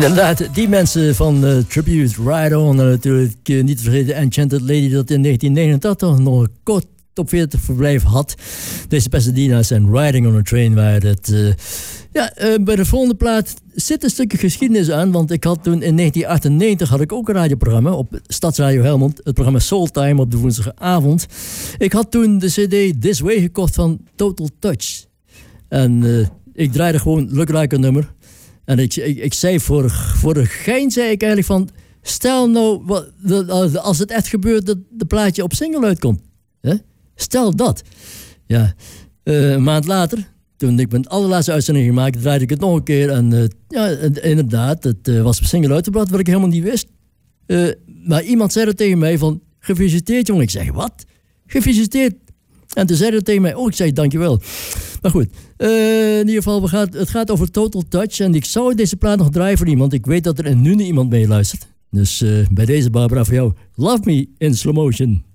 Inderdaad, die mensen van Tribute Ride On, natuurlijk niet te vergeten Enchanted Lady, dat in 1989 nog een kort top 40 verblijf had. Deze Pasadena's en Riding on a Train waren het. Bij de volgende plaat zit een stukje geschiedenis aan, want ik had toen in 1998 had ik ook een radioprogramma op Stadsradio Helmond, het programma Soul Time op de woensdagavond. Ik had toen de CD This Way gekocht van Total Touch. En ik draaide gewoon Look Like a nummer. En ik zei voor de gein, zei ik eigenlijk van, stel nou, als het echt gebeurt dat de plaatje op single uitkomt. Hè? Stel dat. Ja, een maand later, toen ik mijn allerlaatste uitzending gemaakt, draaide ik het nog een keer. En inderdaad, het was op single uitgebracht, wat ik helemaal niet wist. Maar iemand zei er tegen mij van, gefeliciteerd jongen. Ik zeg, wat? Gefeliciteerd. En toen zei hij tegen mij, ik zei dankjewel. Maar goed, in ieder geval, het gaat over Total Touch. En ik zou deze plaat nog draaien voor iemand. Ik weet dat er nu iemand mee luistert. Dus bij deze, Barbara, voor jou, Love Me in Slow Motion.